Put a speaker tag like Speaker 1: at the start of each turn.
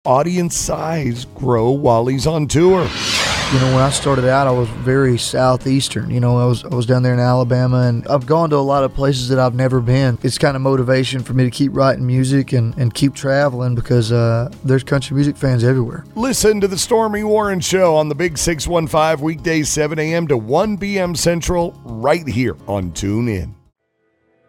Speaker 1: audience size grow while he's on tour.
Speaker 2: You know, when I started out, I was very southeastern. You know, I was down there in Alabama, and I've gone to a lot of places that I've never been. It's kind of motivation for me to keep writing music and keep traveling because there's country music fans everywhere.
Speaker 1: Listen to the Stormy Warren Show on the Big 615 weekdays 7 a.m. to 1 p.m. Central right here on TuneIn.